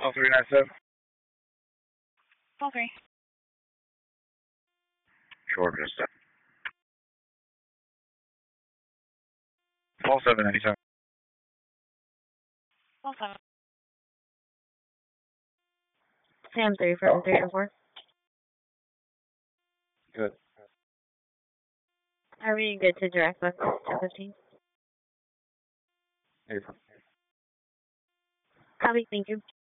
Oh, 397. Call 3. Sure, just call 797. Call 7. Sam 3 from 3 and 4. Good. Are we good to direct book 1015? April. Copy, thank you.